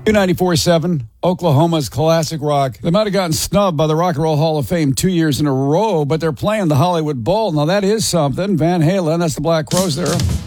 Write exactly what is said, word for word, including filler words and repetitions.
ninety-four seven, Oklahoma's classic rock. They might have gotten snubbed by the Rock and Roll Hall of Fame two years in a row, but they're playing the Hollywood Bowl. Now, that is something. Van Halen, that's the Black Crowes there.